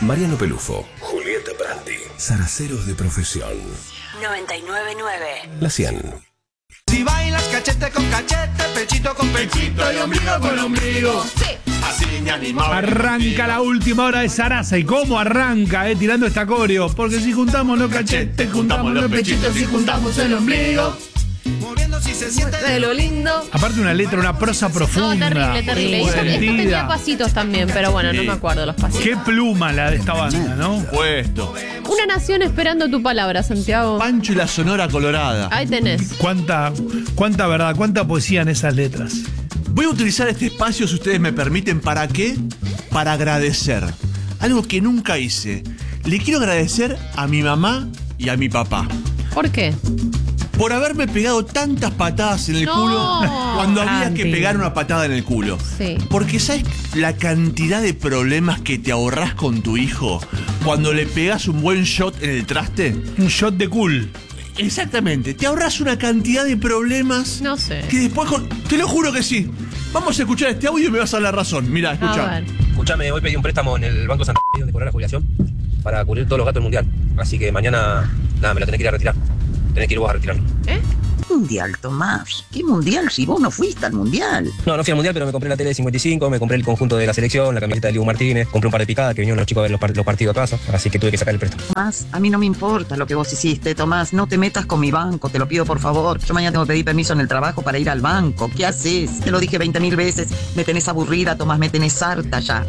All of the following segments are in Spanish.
Mariano Pelufo, Julieta Prandi, zaraceros de profesión. 99.9 La 100. Si bailas cachete con cachete, pechito con pechito y ombligo con ombligo. Sí. Así ni animado. Arranca la última hora de Sarasa. ¿Y cómo arranca, tirando esta coreo? Porque si juntamos los cachetes, juntamos los pechitos y juntamos el ombligo. Moviendo si se siente De lo lindo. Aparte una letra, una prosa profunda. No, terrible. Y esto tenía pasitos también, pero bueno, no me acuerdo los pasitos. Qué pluma la de esta banda, ¿no? Puesto. Una nación esperando tu palabra, Santiago. Pancho y la Sonora Colorada. Ahí tenés. Cuánta verdad, cuánta poesía en esas letras. Voy a utilizar este espacio, si ustedes me permiten, ¿para qué? Para agradecer. Algo que nunca hice. Le quiero agradecer a mi mamá y a mi papá. ¿Por qué? Por haberme pegado tantas patadas en el No. culo cuando había que pegar una patada en el culo. Sí. Porque ¿sabes la cantidad de problemas que te ahorrás con tu hijo cuando le pegas un buen shot en el traste? Un shot de cool. Exactamente, te ahorras una cantidad de problemas. No sé. Que después, te lo juro que sí. Vamos a escuchar este audio y me vas a dar la razón. Mirá, A escucha. ver. Escuchame, hoy pedí un préstamo en el Banco Santander donde cobrar la jubilación para cubrir todos los gastos del mundial. Así que mañana, nada, me la tenés que ir a retirar. Tenés que ir vos a retirarlo. Mundial, Tomás. ¿Qué mundial si vos no fuiste al mundial? No fui al mundial, pero me compré la tele de 55, me compré el conjunto de la selección, la camiseta de Diego Martínez, compré un par de picadas que vinieron los chicos a ver los partidos a casa, así que tuve que sacar el préstamo. Tomás, a mí no me importa lo que vos hiciste, Tomás. No te metas con mi banco, te lo pido por favor. Yo mañana tengo que pedir permiso en el trabajo para ir al banco. ¿Qué haces? Te lo dije 20.000 veces. Me tenés aburrida, Tomás, me tenés harta ya.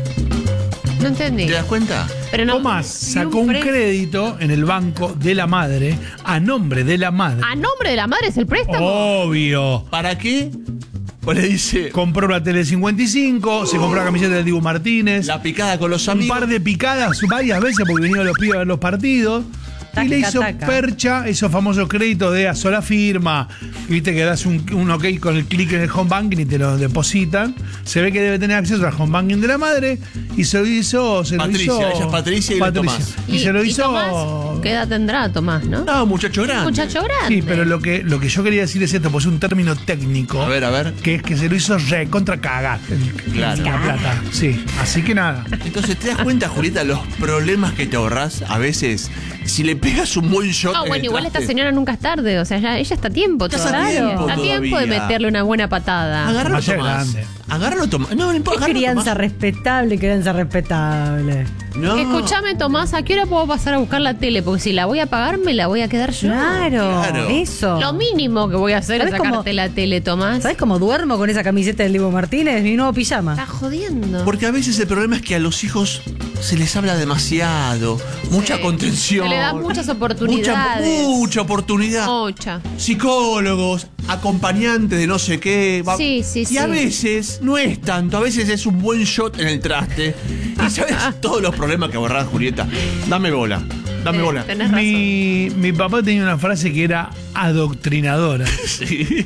No entendí. ¿Te das cuenta? Pero no. Tomás sacó un crédito en el banco de la madre a nombre de la madre. ¿A nombre de la madre es el préstamo? Obvio. ¿Para qué? Pues le dice Compró la tele 55, se compró la camiseta del Dibu Martínez. la picada con los Un amigos. par de picadas varias veces porque vinieron los pibes a ver los partidos. Y le hizo percha esos famosos créditos de a sola firma. Viste que das un ok con el clic en el home banking y te lo depositan. Se ve que debe tener acceso al home banking de la madre. Y se lo hizo. Patricia, ella es Patricia y él es Tomás. Y se lo hizo. Tomás, ¿qué edad tendrá Tomás, no? No, muchacho grande. Muchacho grande. Sí, pero lo que yo quería decir es esto, pues es un término técnico. A ver. Que es que se lo hizo contra cagar. Claro. La plata. Sí. Así que nada. Entonces, ¿te das cuenta, Julieta, los problemas que te ahorrás a veces si le pegas un buen shot? No, en bueno, el igual esta traste? señora nunca es tarde, o sea, ella está a tiempo Estás todavía. a tiempo Está a tiempo de todavía. meterle una buena patada. Agárralo, Ayer Tomás. grande. Agárralo, Tomás. No importa. Qué agárralo, crianza Tomás. respetable, crianza respetable. No. Escúchame, Tomás, ¿a qué hora puedo pasar a buscar la tele? Porque si la voy a pagar, me la voy a quedar yo. Claro. Eso. Lo mínimo que voy a hacer es ¿Sabés cómo- sacarte la tele, Tomás. ¿Sabes cómo duermo con esa camiseta del Dibu Martínez? Mi nuevo pijama. Estás jodiendo. Porque a veces el problema es que a los hijos se les habla demasiado, mucha Sí. contención. Se le da muchas oportunidades. Mucha oportunidad. Mucha. Psicólogos, acompañantes de no sé qué. Sí, Y a veces no es tanto, a veces es un buen shot en el traste. Y sabes todos los problemas que ahorrás, Julieta. Dame bola, dame bola. Tenés razón. Mi papá tenía una frase que era adoctrinadora, Sí.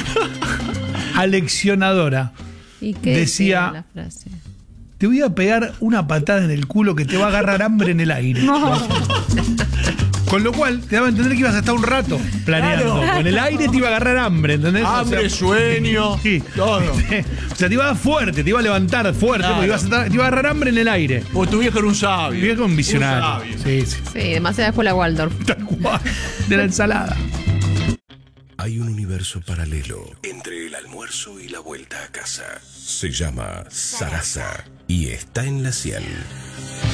aleccionadora. ¿Y qué decía- la frase? Te voy a pegar una patada en el culo que te va a agarrar hambre en el aire. Con lo cual, te daba a entender que ibas a estar un rato planeando. Claro. Con el aire te iba a agarrar hambre, ¿entendés? Hambre, sueño, sí. todo. O sea, te iba a dar fuerte, te iba a levantar fuerte, Claro. porque te iba a agarrar hambre en el aire. O tu viejo era un sabio. Mi viejo un visionario. Un sabio. Sí, sí. Sí, demasiada escuela Waldorf. Tal cual. De la ensalada. Hay un universo paralelo entre el almuerzo y la vuelta a casa. Se llama Sarasa y está en la 100.